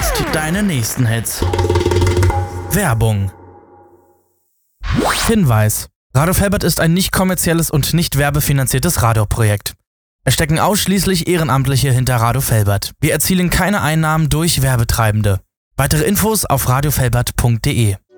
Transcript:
jetzt deine nächsten Hits. Werbung. Hinweis: Radio Velbert ist ein nicht kommerzielles und nicht werbefinanziertes Radioprojekt. Es stecken ausschließlich Ehrenamtliche hinter Radio Velbert. Wir erzielen keine Einnahmen durch Werbetreibende. Weitere Infos auf radiovelbert.de.